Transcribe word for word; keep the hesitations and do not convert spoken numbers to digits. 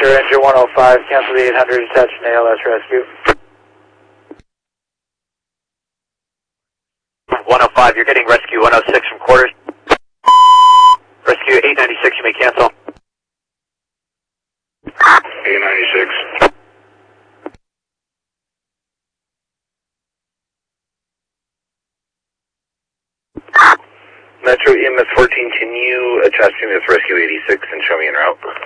Metro Ranger one oh five, cancel the eight hundred, attach an A L S rescue. one oh five, you're getting rescue one oh six from quarters. Rescue eight ninety-six, you may cancel. eight ninety-six. Metro E M S fourteen, can you attach to this rescue eighty-six and show me en route?